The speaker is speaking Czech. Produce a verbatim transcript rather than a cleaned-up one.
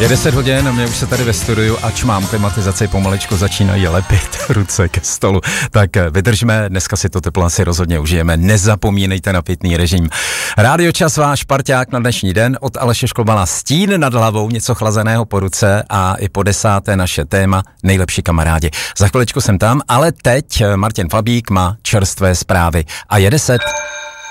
Je deset hodin, mě už se tady ve studiu, ač mám klimatizaci, pomaličku začínají lepit ruce ke stolu. Tak vydržme, dneska si to teplo asi rozhodně užijeme. Nezapomínejte na pitný režim. Rádio Čas, váš parťák na dnešní den, od Aleše Šklobala stín nad hlavou, něco chlazeného po ruce a i po desáté naše téma nejlepší kamarádi. Za chviličku jsem tam, ale teď Martin Fabík má čerstvé zprávy a je deset.